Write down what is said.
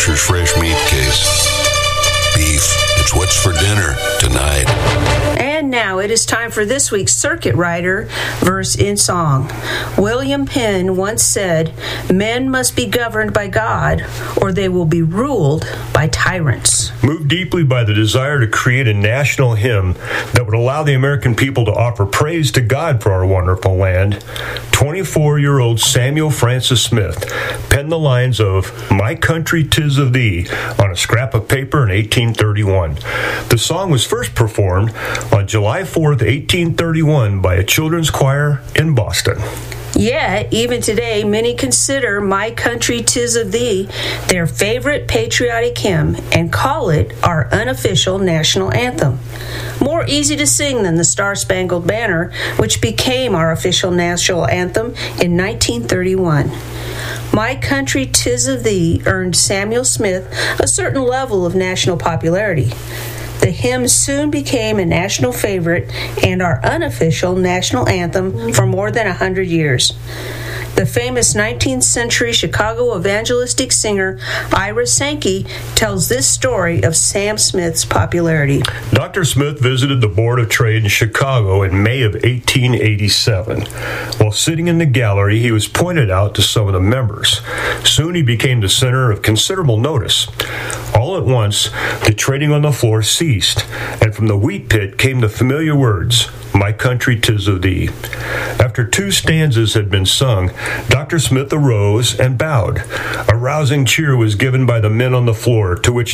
Butcher's Fresh Meat Case. Beef, it's what's for dinner tonight. And now it is time for this week's Circuit Rider verse in song. William Penn once said, "Men must be governed by God, or they will be ruled by tyrants." Moved deeply by the desire to create a national hymn that would allow the American people to offer praise to God for our wonderful land, 24-year-old Samuel Francis Smith penned the lines of "My Country 'Tis of Thee" on a scrap of paper in 1831. The song was first performed on July 4th, 1831 by a children's choir in Boston. Yet, even today, many consider "My Country 'Tis of Thee" their favorite patriotic hymn and call it our unofficial national anthem. More easy to sing than the Star-Spangled Banner, which became our official national anthem in 1931. "My Country 'Tis of Thee" earned Samuel Smith a certain level of national popularity. The hymn soon became a national favorite and our unofficial national anthem for more than 100 years. The famous 19th century Chicago evangelistic singer Ira Sankey tells this story of Sam Smith's popularity. Dr. Smith visited the Board of Trade in Chicago in May of 1887. While sitting in the gallery, he was pointed out to some of the members. Soon he became the center of considerable notice. All at once, the trading on the floor ceased, and from the wheat pit came the familiar words, "My country 'tis of thee." After 2 stanzas had been sung, Dr. Smith arose and bowed. A rousing cheer was given by the men on the floor, to which